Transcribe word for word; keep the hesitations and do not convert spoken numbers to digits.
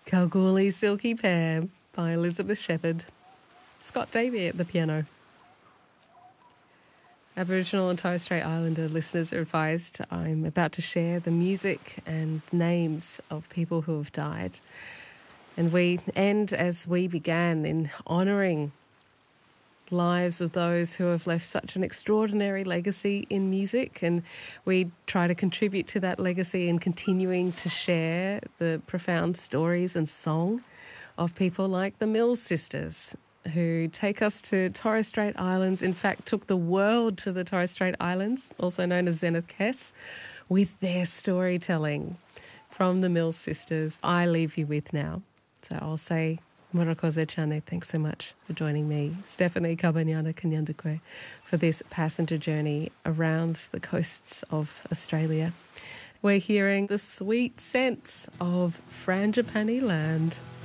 Kalgoorlie Silky Pear by Elizabeth Shepherd. Scott Davey at the piano. Aboriginal and Torres Strait Islander listeners are advised I'm about to share the music and names of people who have died. And we end as we began in honouring lives of those who have left such an extraordinary legacy in music, and we try to contribute to that legacy in continuing to share the profound stories and song of people like the Mills Sisters, who take us to Torres Strait Islands, in fact took the world to the Torres Strait Islands, also known as Zenith Kes, with their storytelling. From the Mills Sisters, I leave you with now. So I'll say Murakoze Chane, thanks so much for joining me, Stephanie Kabanyana Kanyandekwe, for this passenger journey around the coasts of Australia. We're hearing the sweet scents of Frangipani land.